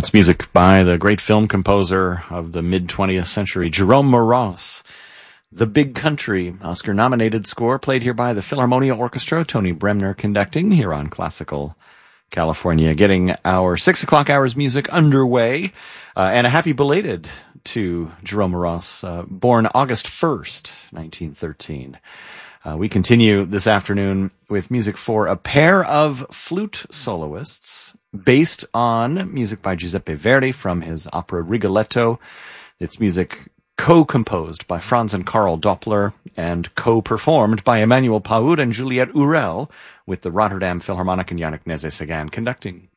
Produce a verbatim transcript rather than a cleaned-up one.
That's music by the great film composer of the mid-twentieth century, Jerome Moross. The Big Country, Oscar-nominated score played here by the Philharmonia Orchestra, Tony Bremner conducting here on Classical California, getting our six o'clock hours music underway. Uh, and a happy belated to Jerome Moross, uh, born August first, nineteen thirteen. Uh, we continue this afternoon with music for a pair of flute soloists based on music by Giuseppe Verdi from his opera Rigoletto. It's music co-composed by Franz and Karl Doppler and co-performed by Emmanuel Paoud and Juliette Urel with the Rotterdam Philharmonic and Yannick Nézet-Séguin conducting.